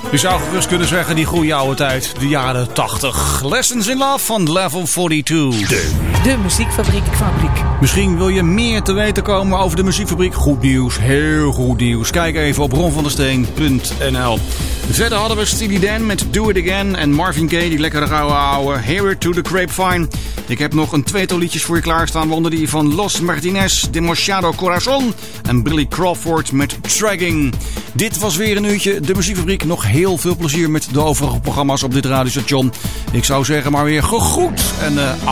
Je zou gerust kunnen zeggen die goede oude tijd, de jaren 80. Lessons in Love van Level 42. De muziekfabriek. Misschien wil je meer te weten komen over de muziekfabriek. Goed nieuws, heel goed nieuws. Kijk even op ronvandesteen.nl. Verder hadden we Steely Dan met Do It Again en Marvin Gaye, die lekkere ouwe Hear It to the Grapevine. Ik heb nog een tweetal liedjes voor je klaarstaan, waaronder die van Los Martinez, Demasiado Corazon en Billy Crawford met Dragging. Dit was weer een uurtje de muziekfabriek. Nog heel veel plezier met de overige programma's op dit radiostation. Ik zou zeggen maar weer gegroet en